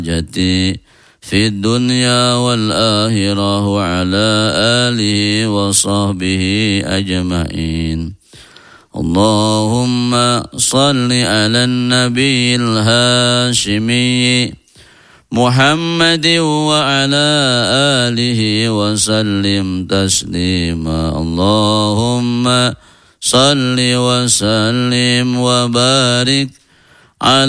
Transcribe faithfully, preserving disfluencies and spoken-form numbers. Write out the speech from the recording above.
جتي في الدنيا والآخرة وعلى آله وصحبه أجمعين. اللهم صل على النبي الهاشمي محمد وعلى آله وسلم تسليما. اللهم صل وسلم وبارك على